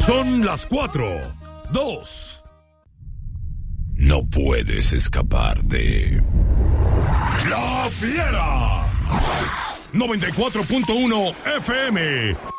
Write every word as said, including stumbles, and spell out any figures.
Son las cuatro, dos. No puedes escapar de... ¡La Fiera! noventa y cuatro punto uno F M.